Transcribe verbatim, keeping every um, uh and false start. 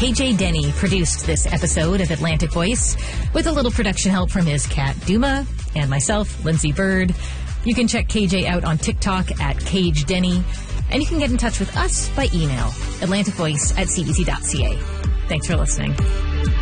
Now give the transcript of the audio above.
K J Denny produced this episode of Atlantic Voice with a little production help from his cat Duma and myself, Lindsay Bird. You can check K J out on TikTok at Cage Denny, and you can get in touch with us by email, atlantic voice at c b c dot c a. Thanks for listening.